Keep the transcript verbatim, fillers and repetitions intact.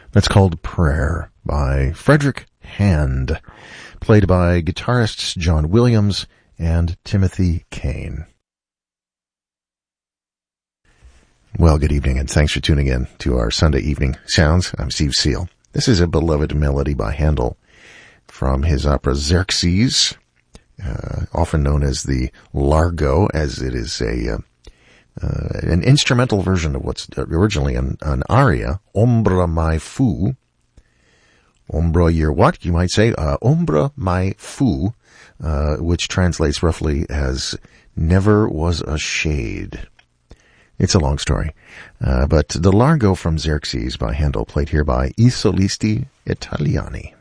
That's called Prayer by Frederick Hand, played by guitarists John Williams and Timothy Kane. Well, good evening, and thanks for tuning in to our Sunday Evening Sounds. I'm Steve Seal. This is a beloved melody by Handel from his opera Xerxes, uh, often known as the Largo, as it is a uh, uh, an instrumental version of what's originally an, an aria, Ombra mai fu. Ombra, you're what? You might say, uh, Ombra mai fu, uh, which translates roughly as never was a shade. It's a long story, uh, but the Largo from Xerxes by Handel, played here by I Solisti Italiani.